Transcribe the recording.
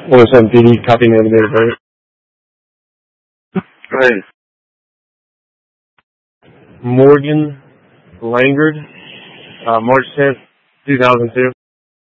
107 PD, copy name and date of birth. Right. Morgan Langard, March 10th, 2002.